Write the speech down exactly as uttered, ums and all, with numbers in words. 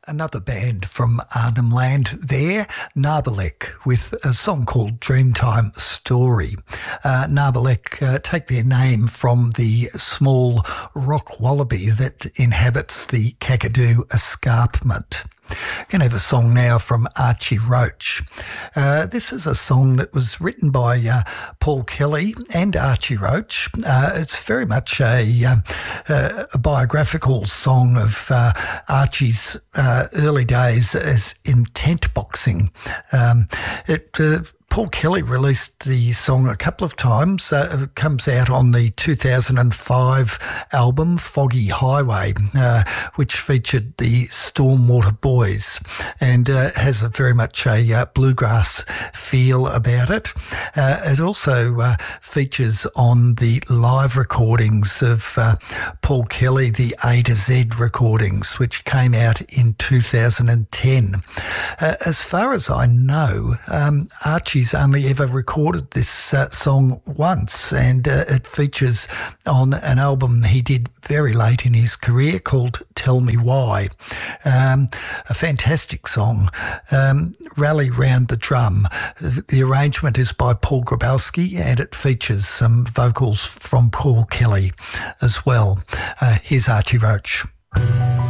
Another band from Arnhem Land there, Narbalek, with a song called Dreamtime Story. Uh, Narbalek uh, take their name from the small rock wallaby that inhabits the Kakadu escarpment. Going to have a song now from Archie Roach. Uh, this is a song that was written by uh, Paul Kelly and Archie Roach. Uh, it's very much a, uh, a biographical song of uh, Archie's uh, early days as in tent boxing. Um, it uh, Paul Kelly released the song a couple of times. Uh, it comes out on the two thousand five album Foggy Highway, uh, which featured the Stormwater Boys and uh, has a very much a uh, bluegrass feel about it. Uh, it also uh, features on the live recordings of uh, Paul Kelly, the A to Z recordings, which came out in two thousand ten. Uh, as far as I know, um, Archie He's only ever recorded this uh, song once, and uh, it features on an album he did very late in his career called Tell Me Why. Um, a fantastic song, um, Rally Round the Drum. The arrangement is by Paul Grabowski, and it features some vocals from Paul Kelly as well. Uh, here's Archie Roach.